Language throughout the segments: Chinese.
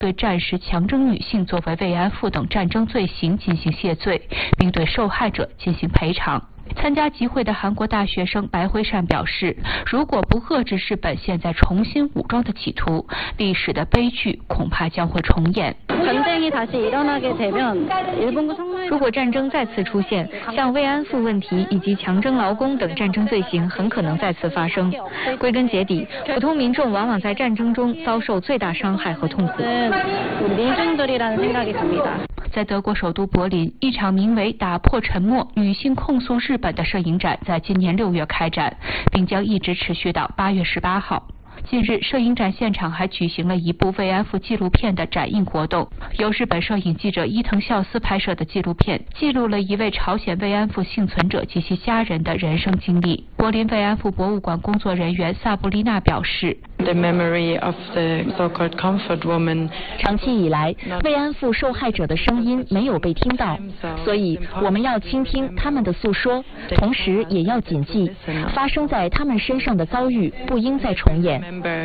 对战时强征女性作为慰安妇等战争罪行进行谢罪，并对受害者进行赔偿。参加集会的韩国大学生白辉善表示，如果不遏制日本现在重新武装的企图，历史的悲剧恐怕将会重演。 如果战争再次出现，像慰安妇问题以及强征劳工等战争罪行很可能再次发生。归根结底，普通民众往往在战争中遭受最大伤害和痛苦。 在德国首都柏林，一场名为“打破沉默：女性控诉日本”的摄影展在今年6月开展，并将一直持续到8月18号。近日，摄影展现场还举行了一部慰安妇纪录片的展映活动，由日本摄影记者伊藤孝司拍摄的纪录片，记录了一位朝鲜慰安妇幸存者及其家人的人生经历。柏林慰安妇博物馆工作人员萨布丽娜表示， 长期以来，慰安妇受害者的声音没有被听到，所以我们要倾听他们的诉说，同时也要谨记，发生在他们身上的遭遇不应再重演。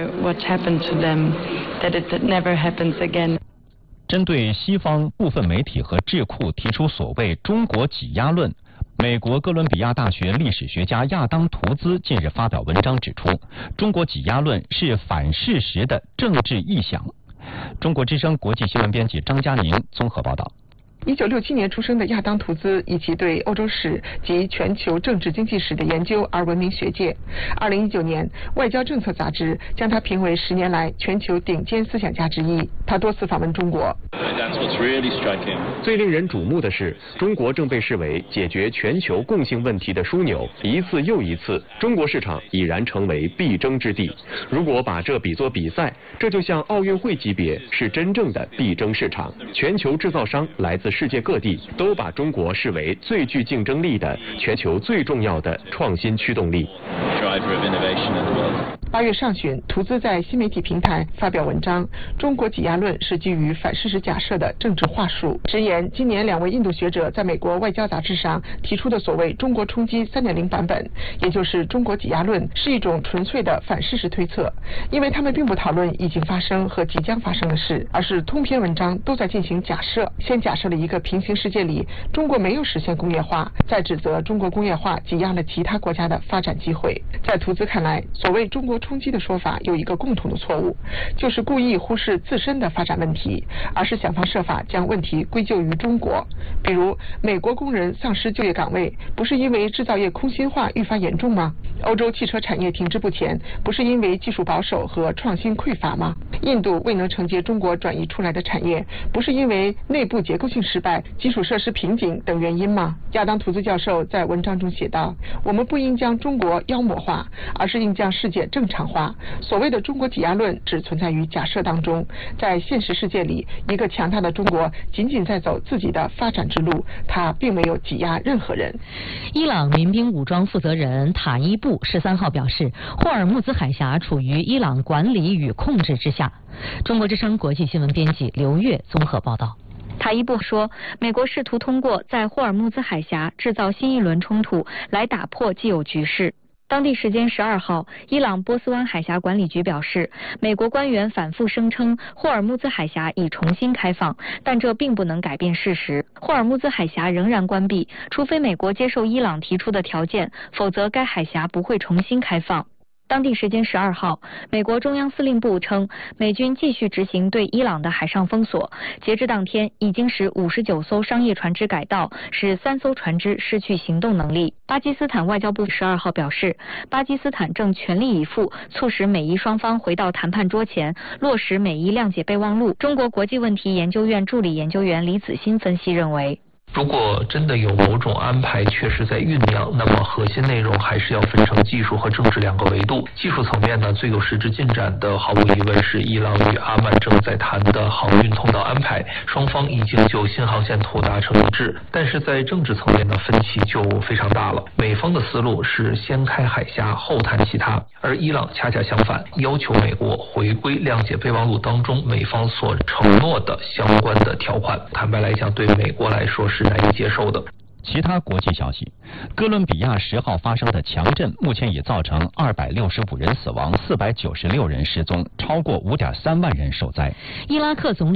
针对西方部分媒体和智库提出所谓中国挤压论，美国哥伦比亚大学历史学家亚当·图兹近日发表文章指出，中国挤压论是反事实的政治臆想。中国之声国际新闻编辑张佳宁综合报道。 1967年出生的亚当·图兹以其对欧洲史及全球政治经济史的研究而闻名学界。2019年，《外交政策》杂志将他评为10年来全球顶尖思想家之一。他多次访问中国。 最令人瞩目的是，中国正被视为解决全球共性问题的枢纽。一次又一次，中国市场已然成为必争之地。如果把这比作比赛，这就像奥运会级别，是真正的必争市场。全球制造商来自世界各地，都把中国视为最具竞争力的全球最重要的创新驱动力。 8月上旬，图兹在新媒体平台发表文章，中国挤压论是基于反事实假设的政治话术，直言今年2位印度学者在美国外交杂志上提出的所谓中国冲击 3.0 版本，也就是中国挤压论，是一种纯粹的反事实推测，因为他们并不讨论已经发生和即将发生的事，而是通篇文章都在进行假设，先假设了一个平行世界里中国没有实现工业化，再指责中国工业化挤压了其他国家的发展机会。在图兹看来，所谓中国冲击的说法有一个共同的错误，就是故意忽视自身的发展问题，而是想方设法将问题归咎于中国。比如，美国工人丧失就业岗位，不是因为制造业空心化愈发严重吗？欧洲汽车产业停滞不前，不是因为技术保守和创新匮乏吗？印度未能承接中国转移出来的产业，不是因为内部结构性失败、基础设施瓶颈等原因吗？亚当·图兹教授在文章中写道，我们不应将中国妖魔化，而是应将事件正常化。所谓的中国挤压论只存在于假设当中，在现实世界里，一个强大的中国仅仅在走自己的发展之路，它并没有挤压任何人。 伊朗民兵武装负责人塔伊布13号表示，霍尔木兹海峡处于伊朗管理与控制之下。中国之声国际新闻编辑刘月综合报道。 塔伊布说，美国试图通过在霍尔木兹海峡制造新一轮冲突来打破既有局势。当地时间12号，伊朗波斯湾海峡管理局表示，美国官员反复声称霍尔木兹海峡已重新开放，但这并不能改变事实。霍尔木兹海峡仍然关闭，除非美国接受伊朗提出的条件，否则该海峡不会重新开放。当地时间12号，美国中央司令部称，美军继续执行对伊朗的海上封锁，截至当天，已经使59艘商业船只改道，使3艘船只失去行动能力。巴基斯坦外交部12号表示，巴基斯坦正全力以赴促使美伊双方回到谈判桌前，落实美伊谅解备忘录。中国国际问题研究院助理研究员李子欣分析认为， 如果真的有某种安排确实在酝酿，那么核心内容还是要分成技术和政治2个维度。技术层面呢，最有实质进展的毫无疑问是伊朗与阿曼正在谈的航运通道安排，双方已经就新航线图达成一致。但是在政治层面的分歧就非常大了，美方的思路是先开海峡后谈其他，而伊朗恰恰相反，要求美国回归谅解备忘录当中美方所承诺的相关的条款。坦白来讲，对美国来说是难以接受的。 其他国际消息，哥伦比亚10号发生的强震目前已造成265人死亡，496人失踪，超过5.3万人受灾。 伊拉克总理